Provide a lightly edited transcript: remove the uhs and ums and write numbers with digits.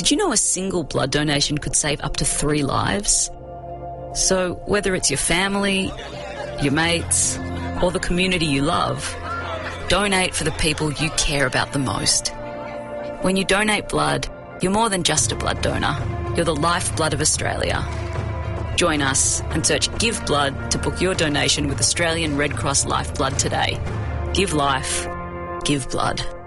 Did you know a single blood donation could save up to 3 lives? So whether it's your family, your mates, or the community you love, donate for the people you care about the most. When you donate blood, you're more than just a blood donor. You're the lifeblood of Australia. Join us and search Give Blood to book your donation with Australian Red Cross Lifeblood today. Give life. Give blood.